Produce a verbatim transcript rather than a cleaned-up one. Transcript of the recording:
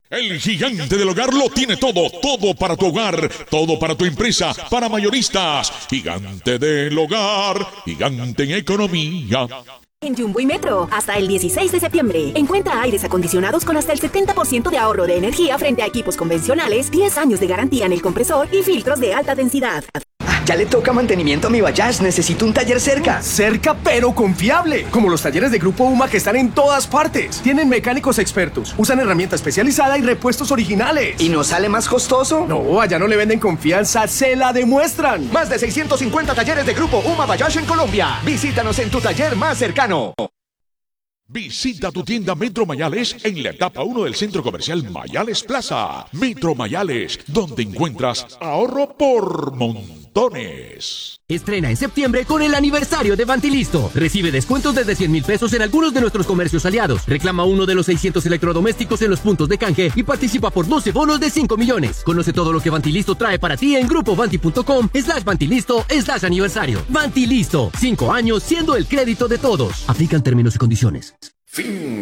El gigante del hogar lo tiene todo, todo para tu hogar, todo para tu empresa, para mayoristas. Gigante del hogar, gigante en economía. En Jumbo y Metro, hasta el dieciséis de septiembre, encuentra aires acondicionados con hasta el setenta por ciento de ahorro de energía frente a equipos convencionales, diez años de garantía en el compresor y filtros de alta densidad. Ya le toca mantenimiento a mi Bayash, necesito un taller cerca. Cerca pero confiable, como los talleres de Grupo UMA que están en todas partes. Tienen mecánicos expertos, usan herramienta especializada y repuestos originales. ¿Y no sale más costoso? No, allá no le venden confianza, se la demuestran. Más de seiscientos cincuenta talleres de Grupo UMA Bayash en Colombia. Visítanos en tu taller más cercano. Visita tu tienda Metro Mayales en la etapa uno del Centro Comercial Mayales Plaza. Metro Mayales, donde encuentras ahorro por montones. Estrena en septiembre con el aniversario de Vantilisto. Recibe descuentos desde cien mil pesos en algunos de nuestros comercios aliados. Reclama uno de los seiscientos electrodomésticos en los puntos de canje y participa por doce bonos de cinco millones. Conoce todo lo que Vantilisto trae para ti en grupovanti.com slash Vantilisto slash aniversario. Vantilisto, cinco años siendo el crédito de todos. Aplican términos y condiciones. Fin.